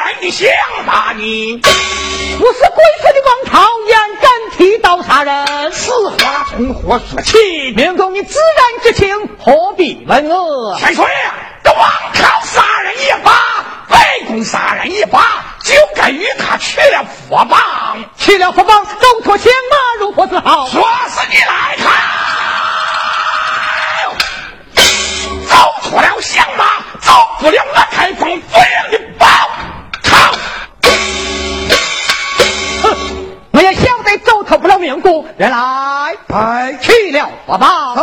你想吧你？ 不是贵妃的王朝焉敢提刀杀人？ 此话从何说起？ 明公你自然知情，何必问我？ 千岁，这王朝杀人一把，北宫杀人一把，就该与他去了佛榜。 去了佛榜，走脱相马，如何自豪？ 说是你来看，走脱了相马，走不了那开封不赢的宝场。 哼，我也晓得走脱不了命故，原来去了佛榜。